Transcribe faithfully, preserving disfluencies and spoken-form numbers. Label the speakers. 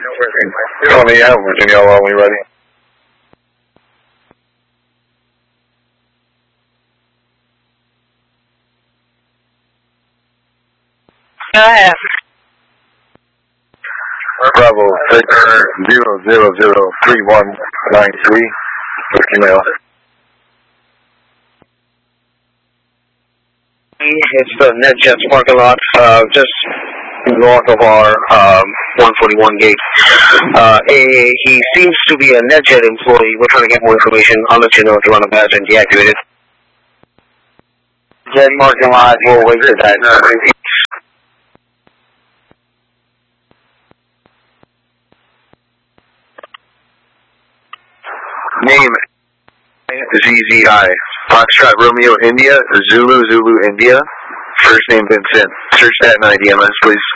Speaker 1: Call me out, Virginia, while we ready.
Speaker 2: Go ahead.
Speaker 1: Bravo, Victor, zero zero zero three one nine three. Whiskey Mail.
Speaker 3: It's the NetJets parking lot, uh, just north of our um, one forty-one gate. Uh, a, he seems to be a NetJet employee. We're trying to get more information. I'll let you know if you want a badge and deactivate it.
Speaker 4: Jet parking lot, we'll wait for that.
Speaker 1: Name Z Z I. Foxtrot Romeo India, Zulu Zulu India. First name Vincent. Search that in I D M S, please.